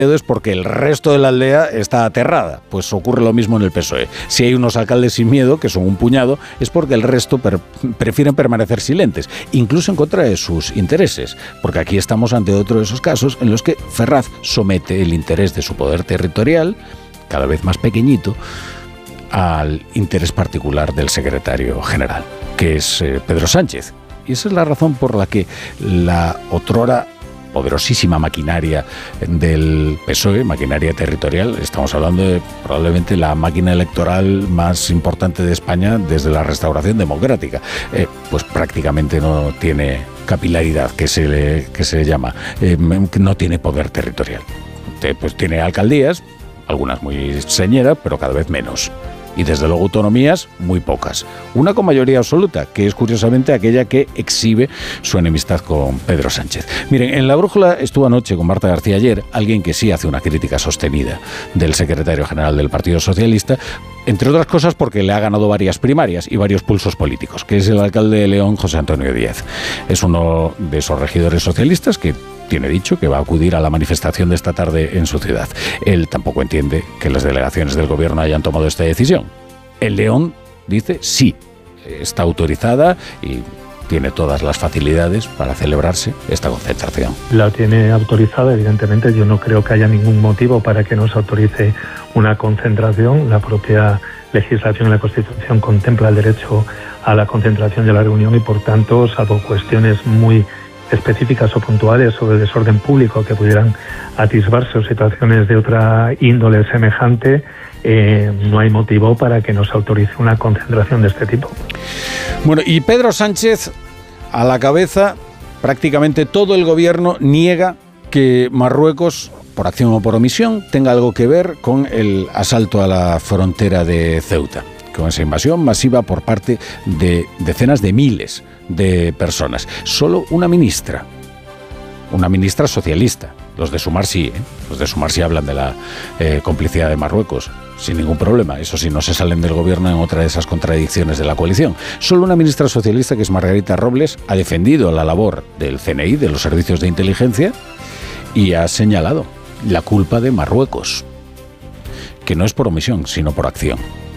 es porque el resto de la aldea está aterrada. Pues ocurre lo mismo en el PSOE. Si hay unos alcaldes sin miedo, que son un puñado, es porque el resto prefieren permanecer silentes, incluso en contra de sus intereses. Porque aquí estamos ante otro de esos casos en los que Ferraz somete el interés de su poder territorial, cada vez más pequeñito, al interés particular del secretario general, que es Pedro Sánchez. Y esa es la razón por la que la otrora poderosísima maquinaria del PSOE, maquinaria territorial, estamos hablando de probablemente la máquina electoral más importante de España desde la restauración democrática, pues prácticamente no tiene capilaridad, que se le llama, no tiene poder territorial. Pues tiene alcaldías, algunas muy señeras, pero cada vez menos. Y desde luego autonomías muy pocas. Una con mayoría absoluta, que es curiosamente aquella que exhibe su enemistad con Pedro Sánchez. Miren, en La Brújula estuvo anoche con Marta García Aller, alguien que sí hace una crítica sostenida del secretario general del Partido Socialista, entre otras cosas porque le ha ganado varias primarias y varios pulsos políticos, que es el alcalde de León, José Antonio Díaz. Es uno de esos regidores socialistas que tiene dicho que va a acudir a la manifestación de esta tarde en su ciudad. Él tampoco entiende que las delegaciones del gobierno hayan tomado esta decisión. El León dice sí, está autorizada y tiene todas las facilidades para celebrarse esta concentración. La tiene autorizada, evidentemente. Yo no creo que haya ningún motivo para que no se autorice una concentración. La propia legislación y la Constitución contempla el derecho a la concentración y a la reunión y, por tanto, salvo cuestiones muy específicas o puntuales sobre el desorden público que pudieran atisbarse o situaciones de otra índole semejante, no hay motivo para que nos autorice una concentración de este tipo. Bueno, y Pedro Sánchez a la cabeza, prácticamente todo el gobierno niega que Marruecos, por acción o por omisión, tenga algo que ver con el asalto a la frontera de Ceuta, con esa invasión masiva por parte de decenas de miles de personas. Solo una ministra socialista. Los de Sumar sí, los de Sumar sí hablan de la complicidad de Marruecos, sin ningún problema. Eso sí, no se salen del gobierno en otra de esas contradicciones de la coalición. Solo una ministra socialista, que es Margarita Robles, ha defendido la labor del CNI, de los servicios de inteligencia, y ha señalado la culpa de Marruecos, que no es por omisión, sino por acción.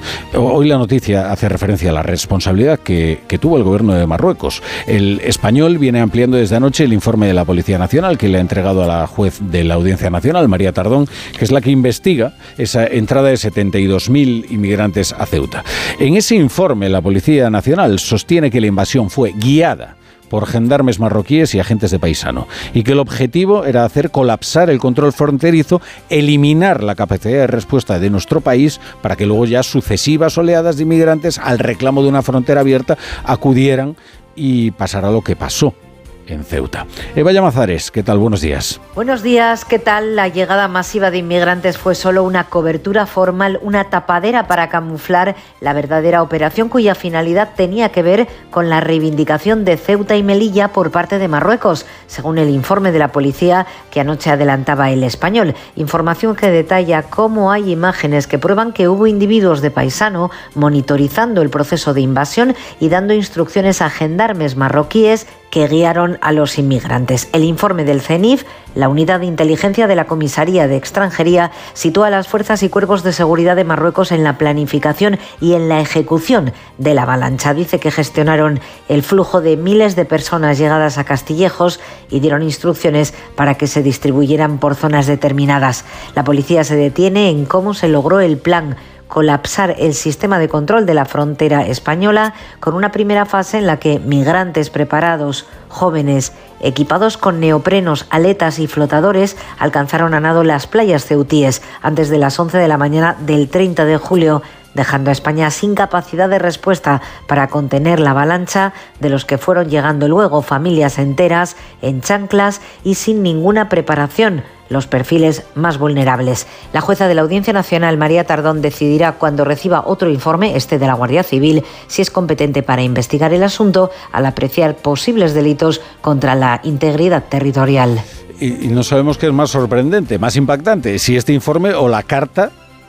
Hoy la noticia hace referencia a la responsabilidad que tuvo el gobierno de Marruecos. El Español viene ampliando desde anoche el informe de la Policía Nacional que le ha entregado a la juez de la Audiencia Nacional, María Tardón, que es la que investiga esa entrada de 72.000 inmigrantes a Ceuta. En ese informe, la Policía Nacional sostiene que la invasión fue guiada por gendarmes marroquíes y agentes de paisano, y que el objetivo era hacer colapsar el control fronterizo, eliminar la capacidad de respuesta de nuestro país para que luego ya sucesivas oleadas de inmigrantes al reclamo de una frontera abierta acudieran y pasara lo que pasó en Ceuta. Eva Llamazares, ¿qué tal? Buenos días. Buenos días, ¿qué tal? La llegada masiva de inmigrantes fue solo una cobertura formal, una tapadera para camuflar la verdadera operación cuya finalidad tenía que ver con la reivindicación de Ceuta y Melilla por parte de Marruecos, según el informe de la policía que anoche adelantaba El Español. Información que detalla cómo hay imágenes que prueban que hubo individuos de paisano monitorizando el proceso de invasión y dando instrucciones a gendarmes marroquíes que guiaron a los inmigrantes. El informe del CENIF, la unidad de inteligencia de la Comisaría de Extranjería, sitúa a las fuerzas y cuerpos de seguridad de Marruecos en la planificación y en la ejecución de la avalancha. Dice que gestionaron el flujo de miles de personas llegadas a Castillejos y dieron instrucciones para que se distribuyeran por zonas determinadas. La policía se detiene en cómo se logró el plan: colapsar el sistema de control de la frontera española, con una primera fase en la que migrantes preparados, jóvenes, equipados con neoprenos, aletas y flotadores, alcanzaron a nado las playas ceutíes antes de las 11 de la mañana del 30 de julio, dejando a España sin capacidad de respuesta para contener la avalancha de los que fueron llegando luego, familias enteras, en chanclas y sin ninguna preparación, los perfiles más vulnerables. La jueza de la Audiencia Nacional, María Tardón, decidirá cuando reciba otro informe, este de la Guardia Civil, si es competente para investigar el asunto al apreciar posibles delitos contra la integridad territorial. Y no sabemos qué es más sorprendente, más impactante, si este informe o la carta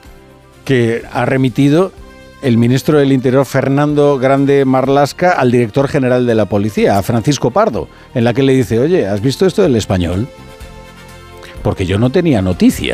que ha remitido el ministro del Interior, Fernando Grande Marlaska, al director general de la policía, a Francisco Pardo, en la que le dice: oye, ¿has visto esto del Español? Porque yo no tenía noticia.